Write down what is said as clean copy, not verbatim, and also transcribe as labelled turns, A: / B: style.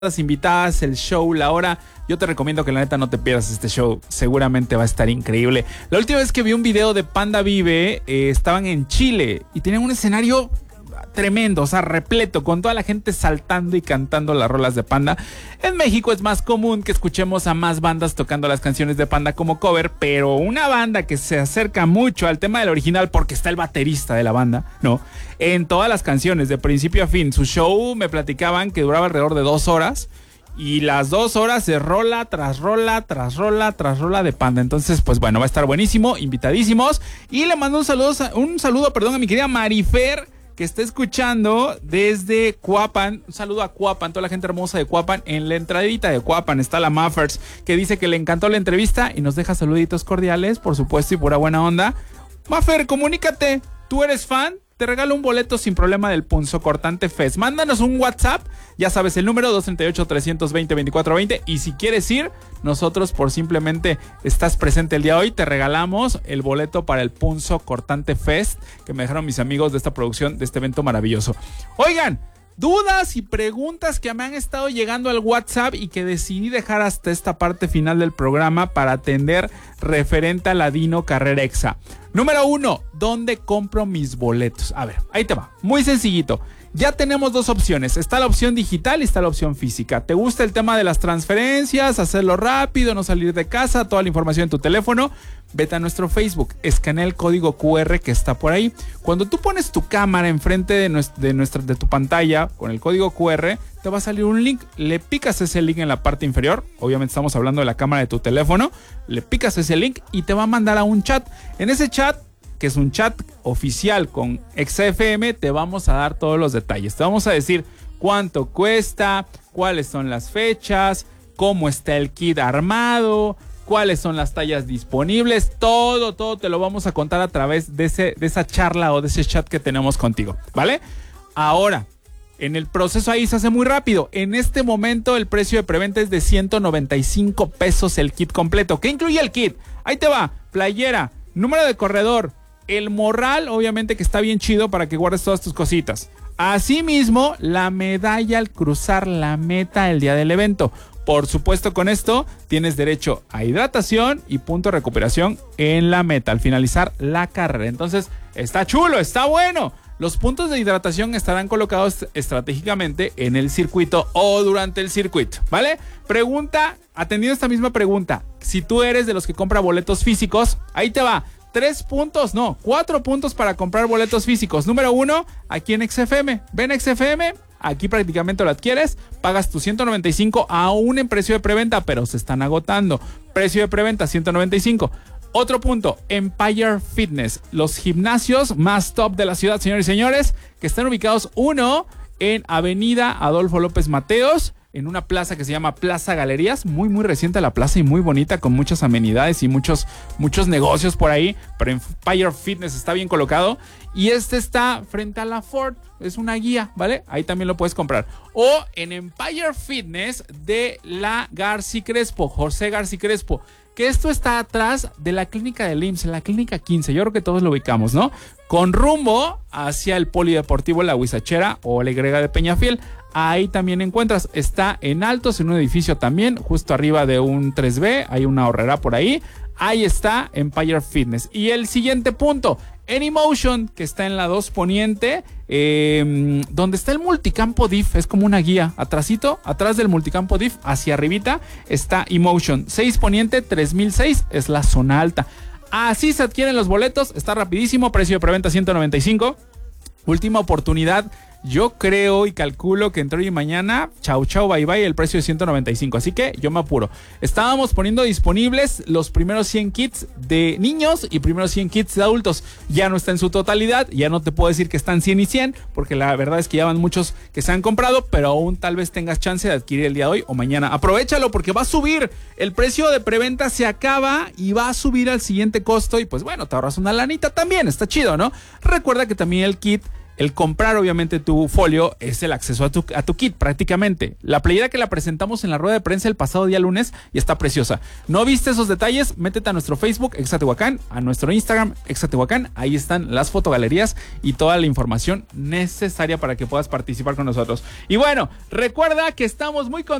A: las invitadas, el show, la hora. Yo te recomiendo que la neta no te pierdas este show. Seguramente va a estar increíble. La última vez que vi un video de Panda Vive, estaban en Chile y tenían un escenario tremendo, o sea, repleto, con toda la gente saltando y cantando las rolas de Panda. En México es más común que escuchemos a más bandas tocando las canciones de Panda como cover, pero una banda que se acerca mucho al tema del original porque está el baterista de la banda, ¿no? En todas las canciones, de principio a fin. Su show, me platicaban que duraba alrededor de 2 horas. Y las 2 horas de rola tras rola, tras rola, tras rola de Panda. Entonces, pues bueno, va a estar buenísimo, invitadísimos. Y le mando un saludo, a mi querida Marifer, que está escuchando desde Cuapan. Un saludo a Cuapan, toda la gente hermosa de Cuapan. En la entradita de Cuapan está la Maffers, que dice que le encantó la entrevista y nos deja saluditos cordiales, por supuesto, y pura buena onda. Maffer, comunícate, ¿tú eres fan? Te regalo un boleto sin problema del Punzocortante Fest. Mándanos un WhatsApp, ya sabes el número, 238-320-2420. Y si quieres ir, nosotros por simplemente estás presente el día de hoy, te regalamos el boleto para el Punzocortante Fest, que me dejaron mis amigos de esta producción, de este evento maravilloso. Oigan, dudas y preguntas que me han estado llegando al WhatsApp y que decidí dejar hasta esta parte final del programa para atender referente a la Dino Carrera Exa. Número 1, ¿dónde compro mis boletos? A ver, ahí te va, muy sencillito. Ya tenemos 2 opciones, está la opción digital y está la opción física. ¿Te gusta el tema de las transferencias, hacerlo rápido, no salir de casa, toda la información en tu teléfono? Vete a nuestro Facebook, escanea el código QR que está por ahí. Cuando tú pones tu cámara enfrente de tu pantalla con el código QR, te va a salir un link. Le picas ese link en la parte inferior. Obviamente estamos hablando de la cámara de tu teléfono. Le picas ese link y te va a mandar a un chat. En ese chat, que es un chat oficial con XFM, te vamos a dar todos los detalles. Te vamos a decir cuánto cuesta, cuáles son las fechas, cómo está el kit armado, cuáles son las tallas disponibles, todo te lo vamos a contar a través de esa charla o de ese chat que tenemos contigo, ¿vale? Ahora, en el proceso ahí se hace muy rápido. En este momento el precio de preventa es de 195 pesos el kit completo. ¿Qué incluye el kit? Ahí te va, playera, número de corredor, el morral, obviamente que está bien chido para que guardes todas tus cositas. Asimismo, la medalla al cruzar la meta el día del evento. Por supuesto, con esto tienes derecho a hidratación y punto de recuperación en la meta al finalizar la carrera. Entonces, está chulo, está bueno. Los puntos de hidratación estarán colocados estratégicamente en el circuito o durante el circuito, ¿vale? Atendiendo esta misma pregunta, si tú eres de los que compra boletos físicos, ahí te va. 4 puntos para comprar boletos físicos. Número 1, aquí en XFM. Ven a XFM, aquí prácticamente lo adquieres, pagas tus 195 aún en precio de preventa, pero se están agotando. Precio de preventa 195. Otro punto, Empire Fitness, los gimnasios más top de la ciudad, señores y señores, que están ubicados uno en Avenida Adolfo López Mateos, en una plaza que se llama Plaza Galerías, muy reciente la plaza y muy bonita, con muchas amenidades y muchos negocios por ahí, pero Empire Fitness está bien colocado, y este está frente a la Ford, es una guía, ¿vale? Ahí también lo puedes comprar. O en Empire Fitness de la García Crespo, José García Crespo, que esto está atrás de la clínica del IMSS, la clínica 15, yo creo que todos lo ubicamos, ¿no? Con rumbo hacia el Polideportivo La Huizachera o la Y de Peñafiel. Ahí también encuentras, está en Altos, en un edificio también, justo arriba de un 3B, hay una horrera por ahí. Ahí está Empire Fitness. Y el siguiente punto, Anymotion, que está en la 2 Poniente, donde está el multicampo DIF, es como una guía, atrás del multicampo DIF, hacia arribita, está Emotion. 6 Poniente, 3006, es la zona alta. Así se adquieren los boletos, está rapidísimo, precio de preventa 195. Última oportunidad. Yo creo y calculo que entre hoy y mañana, chau, bye, el precio de 195. Así que yo me apuro. Estábamos poniendo disponibles los primeros 100 kits de niños y primeros 100 kits de adultos. Ya no está en su totalidad, ya no te puedo decir que están 100 y 100, porque la verdad es que ya van muchos que se han comprado, pero aún tal vez tengas chance de adquirir el día de hoy o mañana. Aprovéchalo porque va a subir. El precio de preventa se acaba y va a subir al siguiente costo y pues bueno, te ahorras una lanita también, está chido, ¿no? Recuerda que también el kit El comprar obviamente tu folio es el acceso a tu kit prácticamente. La playera que la presentamos en la rueda de prensa el pasado día lunes y está preciosa. ¿No viste esos detalles? Métete a nuestro Facebook, Exatehuacán, a nuestro Instagram, Exatehuacán. Ahí están las fotogalerías y toda la información necesaria para que puedas participar con nosotros. Y bueno, recuerda que estamos muy contentos